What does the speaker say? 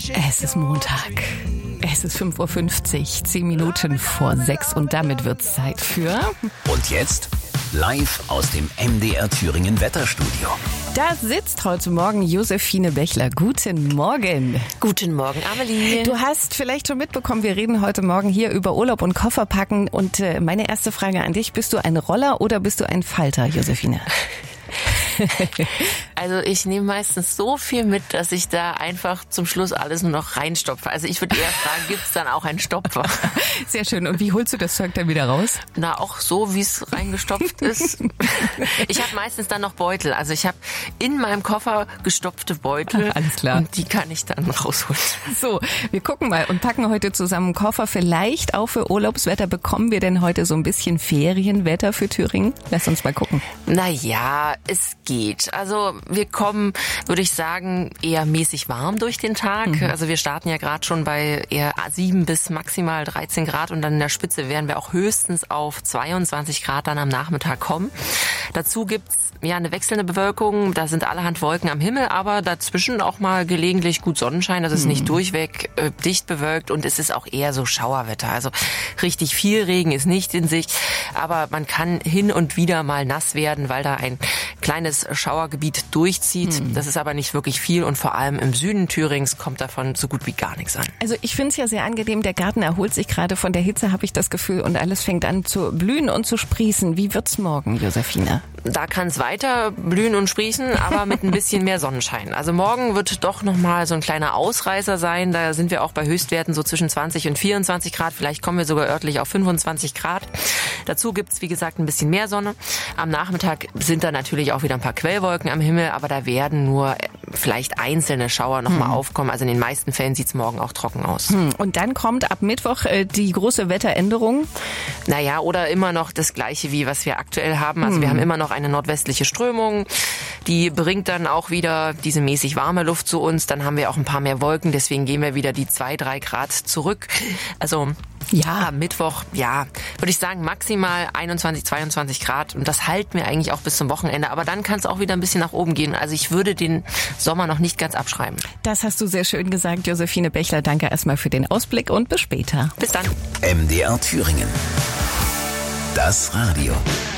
Es ist Montag. Es ist 5:50 Uhr, 10 Minuten vor 6 und damit wird's Zeit für... Und jetzt live aus dem MDR Thüringen Wetterstudio. Da sitzt heute Morgen Josephine Bechler. Guten Morgen. Guten Morgen, Amelie. Du hast vielleicht schon mitbekommen, wir reden heute Morgen hier über Urlaub und Kofferpacken. Und meine erste Frage an dich, bist du ein Roller oder bist du ein Falter, Josephine? Also ich nehme meistens so viel mit, dass ich da einfach zum Schluss alles nur noch reinstopfe. Also ich würde eher fragen, gibt's dann auch einen Stopfer? Sehr schön. Und wie holst du das Zeug dann wieder raus? Na, auch so, wie es reingestopft ist. Ich habe meistens dann noch Beutel. Also ich habe in meinem Koffer gestopfte Beutel. Alles klar. Und die kann ich dann rausholen. So, wir gucken mal und packen heute zusammen einen Koffer. Vielleicht auch für Urlaubswetter. Bekommen wir denn heute so ein bisschen Ferienwetter für Thüringen? Lass uns mal gucken. Naja, es geht. Also wir kommen, würde ich sagen, eher mäßig warm durch den Tag. Also wir starten ja gerade schon bei eher 7 bis maximal 13 Grad und dann in der Spitze werden wir auch höchstens auf 22 Grad dann am Nachmittag kommen. Dazu gibt's ja eine wechselnde Bewölkung, da sind allerhand Wolken am Himmel, aber dazwischen auch mal gelegentlich gut Sonnenschein. Das ist nicht durchweg dicht bewölkt und es ist auch eher so Schauerwetter. Also richtig viel Regen ist nicht in Sicht, aber man kann hin und wieder mal nass werden, weil da ein kleines Schauergebiet durchzieht. Das ist aber nicht wirklich viel und vor allem im Süden Thürings kommt davon so gut wie gar nichts an. Also ich finde es ja sehr angenehm, der Garten erholt sich gerade von der Hitze, habe ich das Gefühl, und alles fängt an zu blühen und zu sprießen. Wie wird's morgen, Josephine? Da kann es weiter blühen und sprießen, aber mit ein bisschen mehr Sonnenschein. Also morgen wird doch nochmal so ein kleiner Ausreißer sein. Da sind wir auch bei Höchstwerten so zwischen 20 und 24 Grad. Vielleicht kommen wir sogar örtlich auf 25 Grad. Dazu gibt's wie gesagt, ein bisschen mehr Sonne. Am Nachmittag sind da natürlich auch wieder ein paar Quellwolken am Himmel, aber da werden nur vielleicht einzelne Schauer nochmal aufkommen. Also in den meisten Fällen sieht's morgen auch trocken aus. Und dann kommt ab Mittwoch die große Wetteränderung. Naja, oder immer noch das Gleiche, wie was wir aktuell haben. Also wir haben immer noch eine nordwestliche Strömung. Die bringt dann auch wieder diese mäßig warme Luft zu uns. Dann haben wir auch ein paar mehr Wolken. Deswegen gehen wir wieder die 2-3 Grad zurück. Also ja, Mittwoch, ja, würde ich sagen maximal 21, 22 Grad. Und das halten wir eigentlich auch bis zum Wochenende. Aber dann kann es auch wieder ein bisschen nach oben gehen. Also ich würde den Sommer noch nicht ganz abschreiben. Das hast du sehr schön gesagt, Josephine Bechler. Danke erstmal für den Ausblick und bis später. Bis dann. MDR Thüringen. Das Radio.